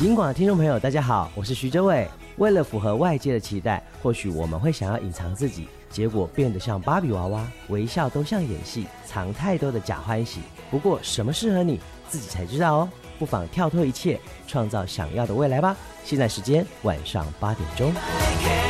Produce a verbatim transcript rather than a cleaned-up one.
警广的听众朋友大家好，我是徐哲伟。为了符合外界的期待，或许我们会想要隐藏自己，结果变得像芭比娃娃，微笑都像演戏，藏太多的假欢喜。不过什么适合你，自己才知道哦。不妨跳脱一切，创造想要的未来吧。现在时间晚上八点钟。